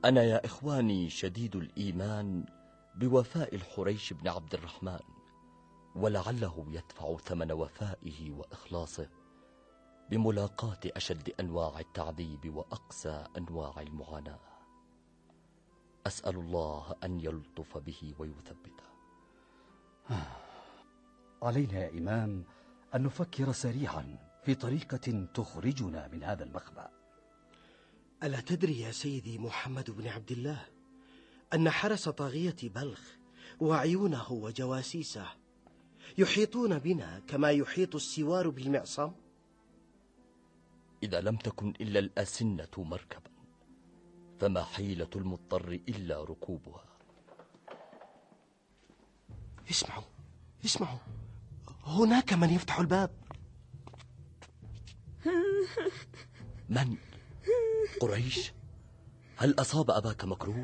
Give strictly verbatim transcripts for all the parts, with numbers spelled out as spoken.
أنا يا إخواني شديد الإيمان بوفاء الحريش بن عبد الرحمن، ولعله يدفع ثمن وفائه وإخلاصه بملاقاة أشد أنواع التعذيب وأقسى أنواع المعاناة. أسأل الله أن يلطف به ويثبته. علينا يا إمام أن نفكر سريعا في طريقة تخرجنا من هذا المخبأ. ألا تدري يا سيدي محمد بن عبد الله أن حرس طاغية بلخ وعيونه وجواسيسه يحيطون بنا كما يحيط السوار بالمعصم؟ إذا لم تكن إلا الأسنة مركبا فما حيلة المضطر إلا ركوبها. اسمعوا اسمعوا، هناك من يفتح الباب. من؟ قريش؟ هل أصاب أباك مكروه؟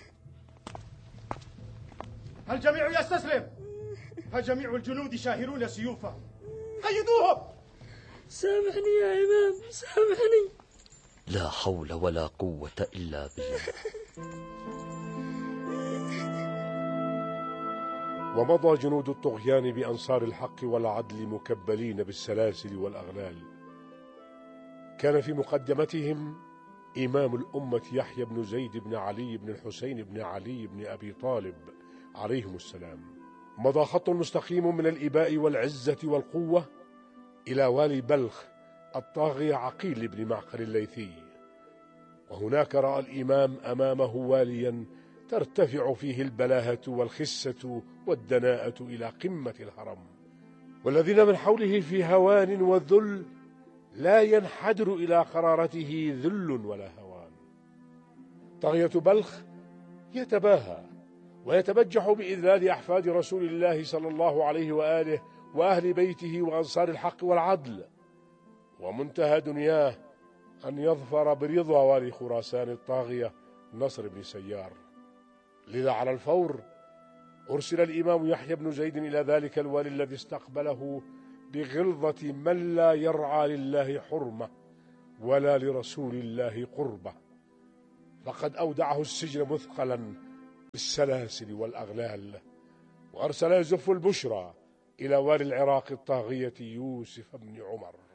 هل جميع يستسلم؟ هل جميع الجنود شاهرون سيوفا؟ قيدوهم. سامحني يا إمام، سامحني. لا حول ولا قوة إلا بالله. ومضى جنود الطغيان بأنصار الحق والعدل مكبلين بالسلاسل والأغلال. كان في مقدمتهم إمام الأمة يحيى بن زيد بن علي بن الحسين بن علي بن أبي طالب عليهم السلام. مضى خط مستقيم من الإباء والعزة والقوة إلى والي بلخ الطاغية عقيل بن معقل الليثي، وهناك رأى الإمام أمامه واليا ترتفع فيه البلاهة والخسة والدناءة إلى قمة الهرم، والذين من حوله في هوان وذل لا ينحدر إلى قرارته ذل ولا هوان. طاغية بلخ يتباهى ويتبجح بإذلال أحفاد رسول الله صلى الله عليه وآله وأهل بيته وأنصار الحق والعدل، ومنتهى دنياه أن يظفر برضا والي خراسان الطاغية نصر بن سيار. لذا على الفور أرسل الإمام يحيى بن زيد إلى ذلك الوالي الذي استقبله بغلظة من لا يرعى لله حرمة ولا لرسول الله قربة، فقد أودعه السجن مثقلا بالسلاسل والأغلال، وأرسل يزف البشرى إلى والي العراق الطاغية يوسف بن عمر.